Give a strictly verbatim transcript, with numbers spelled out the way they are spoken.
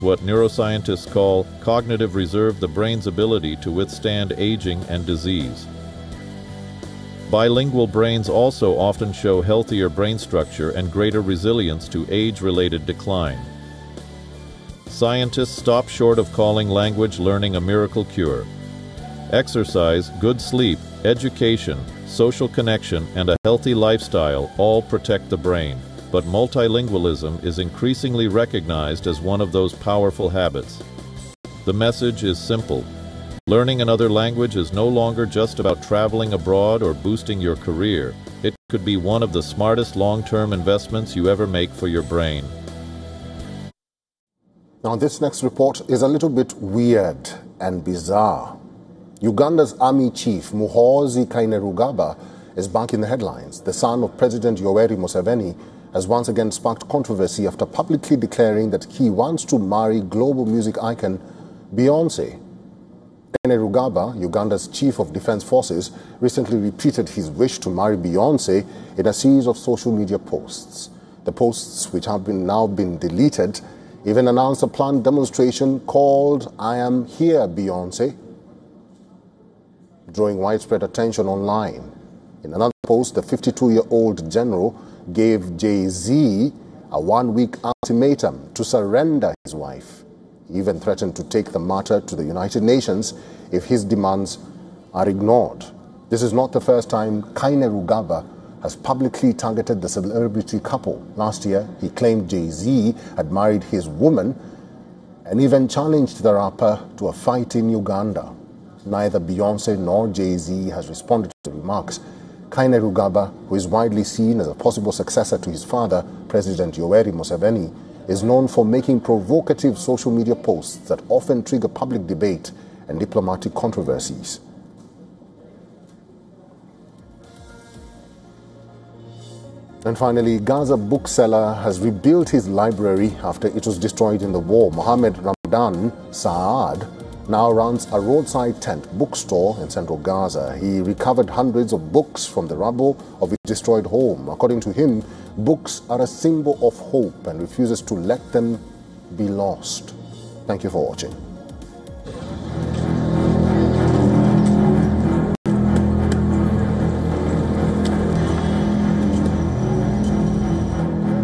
what neuroscientists call cognitive reserve, the brain's ability to withstand aging and disease. Bilingual brains also often show healthier brain structure and greater resilience to age-related decline. Scientists stop short of calling language learning a miracle cure. Exercise, good sleep, education, social connection, and a healthy lifestyle all protect the brain, but multilingualism is increasingly recognized as one of those powerful habits. The message is simple. Learning another language is no longer just about traveling abroad or boosting your career. It could be one of the smartest long-term investments you ever make for your brain. Now, this next report is a little bit weird and bizarre. Uganda's army chief, Muhoozi Kainerugaba, is back in the headlines. The son of President Yoweri Museveni has once again sparked controversy after publicly declaring that he wants to marry global music icon Beyoncé. Kainerugaba, Uganda's chief of defense forces, recently repeated his wish to marry Beyoncé in a series of social media posts. The posts, which have been now been deleted, even announced a planned demonstration called I Am Here Beyoncé, drawing widespread attention online. In another post, the fifty-two-year-old general gave Jay-Z a one-week ultimatum to surrender his wife. He even threatened to take the matter to the United Nations if his demands are ignored. This is not the first time Kainerugaba has publicly targeted the celebrity couple. Last year, he claimed Jay-Z had married his woman and even challenged the rapper to a fight in Uganda. Neither Beyoncé nor Jay-Z has responded to the remarks. Kainerugaba, who is widely seen as a possible successor to his father, President Yoweri Museveni, is known for making provocative social media posts that often trigger public debate and diplomatic controversies. And finally, Gaza bookseller has rebuilt his library after it was destroyed in the war. Mohammed Ramadan Saad now runs a roadside tent bookstore in central Gaza. He recovered hundreds of books from the rubble of his destroyed home. According to him, books are a symbol of hope and refuses to let them be lost. Thank you for watching.